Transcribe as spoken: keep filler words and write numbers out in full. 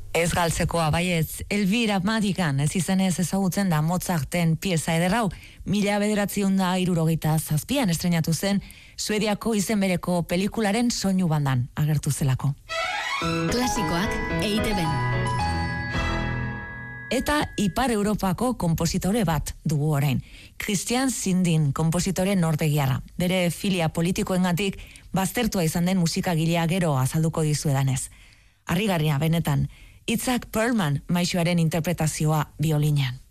Ez galtzekoa baietz, Elvira Madigan ez izanez ezagutzen da Mozarten pieza ederrau, mila bederatziehun da hirurogeita zazpian estrenatu zen Suediako izen bereko pelikularen soinu bandan agertu zelako. Klasikoak E I T B. Eta Ipar Europako konpositore bat dugu orain. Christian Sindin, konpositore norvegiarra. Bere filia politikoengatik baztertua izan den musikagilea gero azalduko dizuedanez. Harrigarria benetan, hitzak Perlman maisuaren interpretazioa biolinean.